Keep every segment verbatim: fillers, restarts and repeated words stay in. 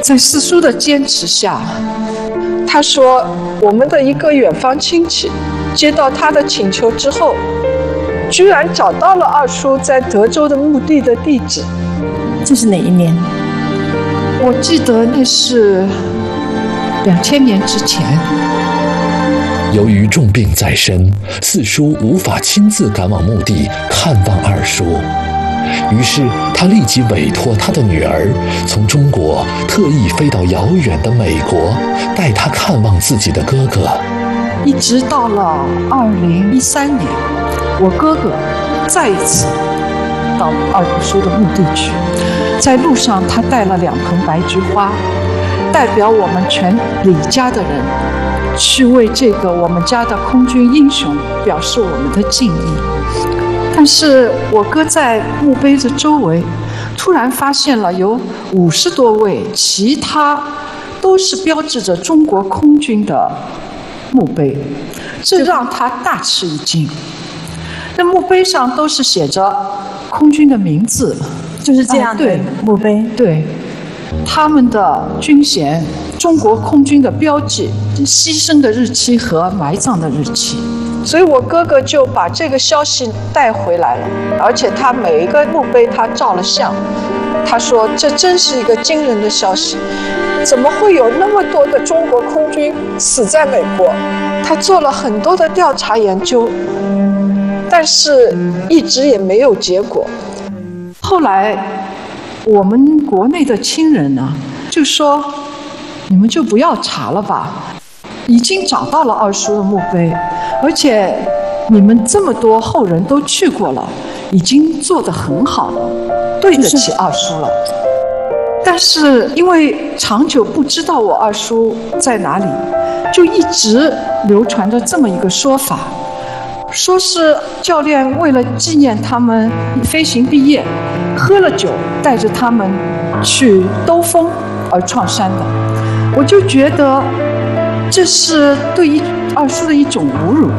在四叔的坚持下，他说我们的一个远方亲戚接到他的请求之后，居然找到了二叔在德州的墓地的地址。 这是哪一年？ 我记得那是两千年之前。 由于重病在身，四叔无法亲自赶往墓地看望二叔，于是他立即委托他的女儿从中国特意飞到遥远的美国，带他看望自己的哥哥。 一直到了二零一三年，我哥哥再一次到二叔的墓地去，在路上他带了两盆白菊花，代表我们全李家的人去为这个我们家的空军英雄表示我们的敬意。但是我哥在墓碑的周围突然发现了有五十多位其他都是标志着中国空军的墓碑，这让他大吃一惊。这墓碑上都是写着空军的名字， 就是这样的墓碑。 对，他们的军衔、中国空军的标记、牺牲的日期和埋葬的日期。所以我哥哥就把这个消息带回来了，而且他每一个墓碑他照了相。他说这真是一个惊人的消息，怎么会有那么多的中国空军死在美国？他做了很多的调查研究，但是一直也没有结果。后来我们国内的亲人呢就说，你们就不要查了吧，已经找到了二叔的墓碑，而且你们这么多后人都去过了，已经做得很好了，对得起二叔了。但是因为长久不知道我二叔在哪里，就一直流传着这么一个说法，说是教练为了纪念他们飞行毕业，喝了酒带着他们去兜风而创山的。我就觉得这是对一二叔的一种侮辱。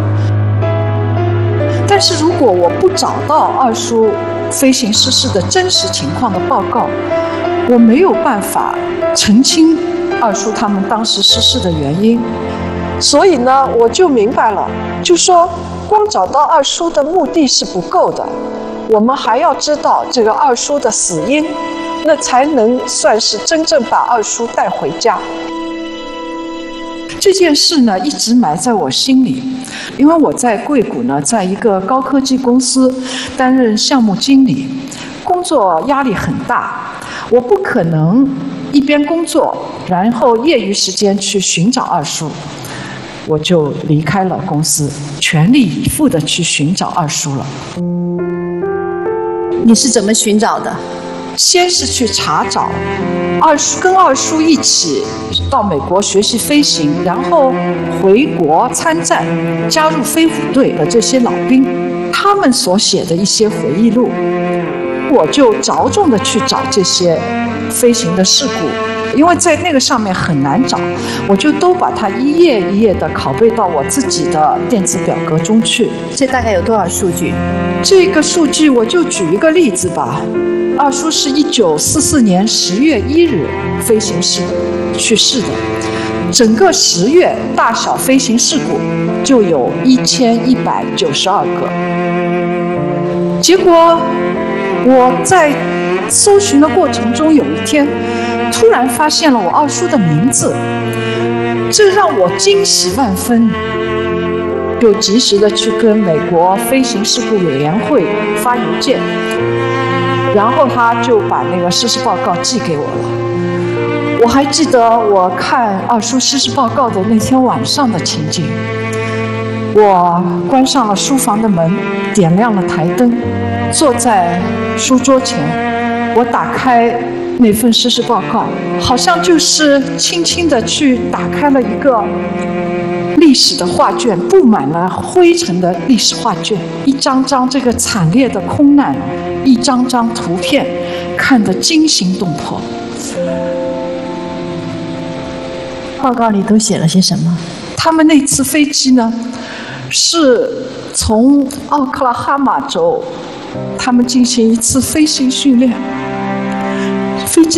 但是如果我不找到二叔飞行失事的真实情况的报告，我没有办法澄清二叔他们当时失事的原因。所以呢，我就明白了，就说光找到二叔的墓地是不够的，我们还要知道这个二叔的死因，那才能算是真正把二叔带回家。这件事呢，一直埋在我心里，因为我在硅谷呢，在一个高科技公司担任项目经理，工作压力很大，我不可能一边工作，然后业余时间去寻找二叔。我就离开了公司，全力以赴地去寻找二叔了。 你是怎么寻找的？ 先是去查找二叔跟二叔一起到美国学习飞行，然后回国参战，加入飞虎队的这些老兵，他们所写的一些回忆录，我就着重地去找这些飞行的事故。因为在那个上面很难找，我就都把它一页一页的拷贝到我自己的电子表格中去。 这大概有多少数据？ 这个数据我就举一个例子吧。二叔是一九四四年十月一日飞行时去世的，整个十月大小飞行事故就有一千一百九十二个。结果我在搜寻的过程中，有一天突然发现了我二叔的名字，这让我惊喜万分，就及时的去跟美国飞行事故委员会发邮件，然后他就把那个失事报告寄给我了。我还记得我看二叔失事报告的那天晚上的情景，我关上了书房的门，点亮了台灯，坐在书桌前，我打开那份失事报告，好像就是轻轻地去打开了一个历史的画卷，布满了灰尘的历史画卷，一张张这个惨烈的空难，一张张图片，看得惊心动魄。 报告里都写了些什么？ 他们那次飞机呢，是从奥克拉荷马州，他们进行一次飞行训练。